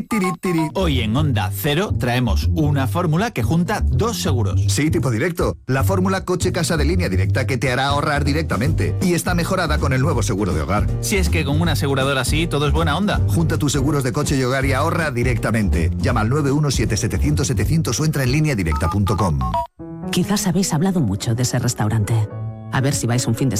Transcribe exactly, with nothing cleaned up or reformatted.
tiri, tiri. Hoy en Onda Cero traemos una fórmula que junta dos seguros. Sí, tipo directo. La fórmula coche-casa de Línea Directa que te hará ahorrar directamente. Y está mejorada con el nuevo seguro de hogar. Si es que con una aseguradora así todo es buena onda. Junta tus seguros de coche y hogar y ahorra directamente. Llama al nueve uno siete setecientos setecientos o entra en línea directa punto com. Quizás habéis hablado mucho de ese restaurante. A ver si vais un fin de